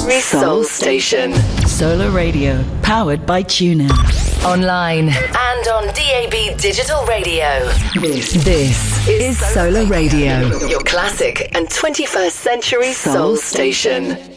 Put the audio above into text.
Soul Station. Solar Radio, powered by TuneIn. Online and on DAB Digital Radio. This is Solar Radio. Your classic and 21st century Soul Station.